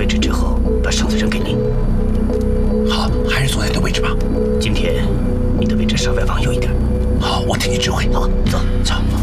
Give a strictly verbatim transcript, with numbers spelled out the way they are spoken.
位置之后，把绳子扔给您。 好，还是坐在你的位置吧。 今天你的位置稍微往右一点。 好，我听你指挥。 好，走走。